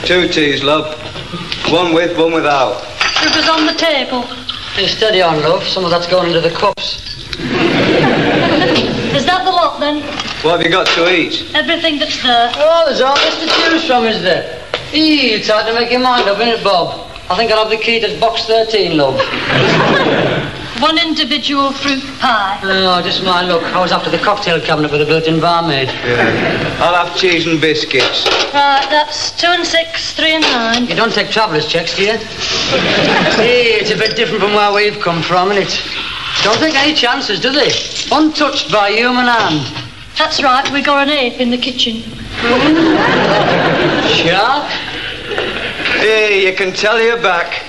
2 teas, love. One with, one without. Sugar's on the table. Hey, steady on, love. Some of that's going into the cups. Is that the lot, then? What have you got to eat? Everything that's there. Oh, there's all this to choose from, is there? It's hard to make your mind up, isn't it, Bob? I think I'll have the key to box 13, love. 1 individual fruit pie. Oh, just my luck. I was after the cocktail cabinet with a built-in barmaid. Yeah. I'll have cheese and biscuits. Right, that's 2 and 6, 3 and 9. You don't take travellers' checks, do you? Hey, it's a bit different from where we've come from, isn't it? Don't take any chances, do they? Untouched by human hand. That's right, we got an ape in the kitchen. Sharp? Hey, you can tell you're back.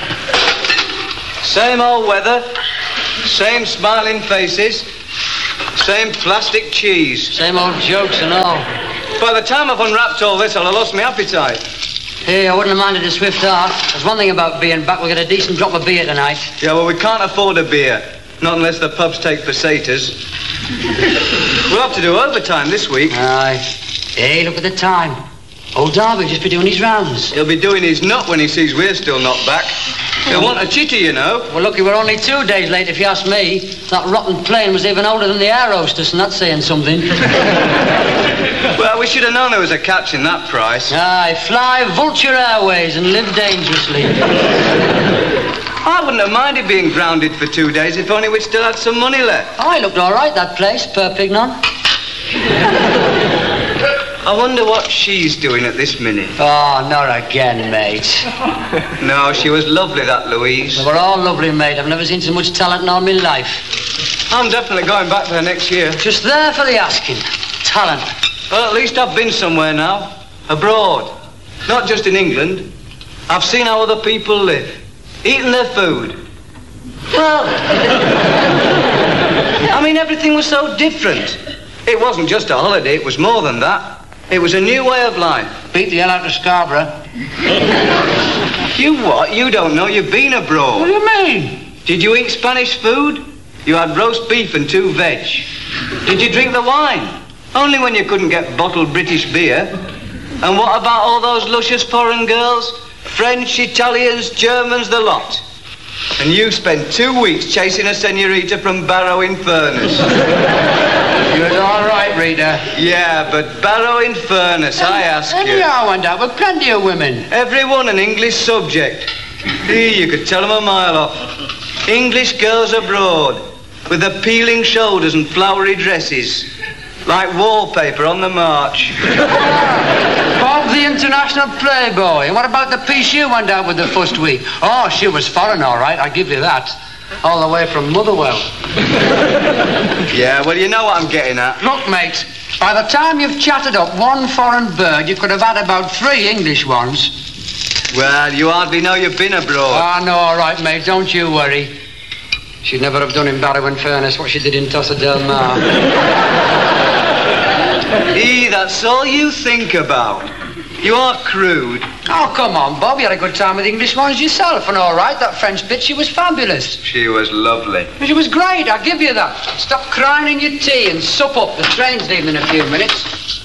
Same old weather, same smiling faces, same plastic cheese. Same old jokes and all. By the time I've unwrapped all this, I'll have lost my appetite. Hey, I wouldn't have minded a swift heart. There's one thing about being back, we'll get a decent drop of beer tonight. Yeah, well, we can't afford a beer. Not unless the pubs take pesetas. We'll have to do overtime this week. Aye. Hey, look at the time. Old Darby'll just be doing his rounds. He'll be doing his nut when he sees we're still not back. He'll want a chitty, you know. Well, look, we're only 2 days late, if you ask me. That rotten plane was even older than the air hostess, and that's saying something. Well, we should have known there was a catch in that price. Aye, fly Vulture Airways and live dangerously. I wouldn't have minded being grounded for 2 days if only we'd still had some money left. Oh, it looked all right, that place, Perpignan. I wonder what she's doing at this minute. Oh, not again, mate. No, she was lovely, that Louise. They were all lovely, mate. I've never seen so much talent in all my life. I'm definitely going back there next year. Just there for the asking. Talent. Well, at least I've been somewhere now. Abroad. Not just in England. I've seen how other people live. Eating their food. Well, I mean, everything was so different. It wasn't just a holiday, it was more than that. It was a new way of life. Beat the hell out of Scarborough. You what? You don't know you've been abroad. What do you mean? Did you eat Spanish food? You had roast beef and 2 veg. Did you drink the wine? Only when you couldn't get bottled British beer. And what about all those luscious foreign girls? French, Italians, Germans, the lot. And you spent 2 weeks chasing a senorita from Barrow-in-Furness. You was all right, Rita. Yeah, but Barrow-in-Furness, I ask you. I went out with plenty of women. Everyone an English subject. Here, you could tell them a mile off. English girls abroad, with appealing shoulders and flowery dresses, like wallpaper on the march. Bob, the international playboy. And what about the piece you went out with the first week? Oh, she was foreign, all right, I give you that. All the way from Motherwell. Yeah, well, you know what I'm getting at. Look, mate, by the time you've chatted up 1 foreign bird, you could have had about 3 English ones. Well, you hardly know you've been abroad. Ah, no, all right, mate, don't you worry. She'd never have done in Barrow-in-Furness what she did in Tossa del Mar. That's all you think about. You are crude. Oh, come on, Bob. You had a good time with English ones yourself, and all right, that French bitch, she was fabulous. She was lovely. She was great, I'll give you that. Stop crying in your tea and sup up. The train's leaving in a few minutes.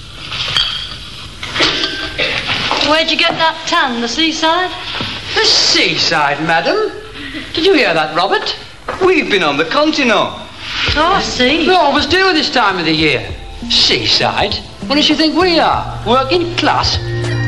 Where'd you get that tan, the seaside? The seaside, madam? Did you hear that, Robert? We've been on the continent. Oh, I see. We always do this time of the year. Seaside? What does she think we are? Working class?